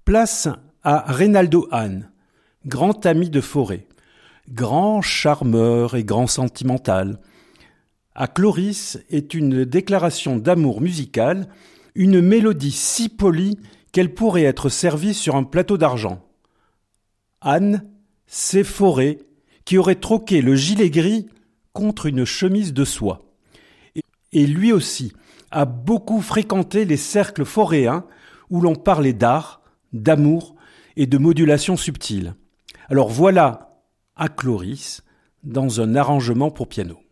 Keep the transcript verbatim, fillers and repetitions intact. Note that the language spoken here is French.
Place à Reynaldo Hahn, grand ami de Fauré, grand charmeur et grand sentimental. À Cloris est une déclaration d'amour musicale, une mélodie si polie qu'elle pourrait être servie sur un plateau d'argent. Hahn, c'est Fauré qui aurait troqué le gilet gris contre une chemise de soie. Et lui aussi a beaucoup fréquenté les cercles fauréens où l'on parlait d'art, d'amour et de modulation subtile. Alors voilà à Cloris dans un arrangement pour piano.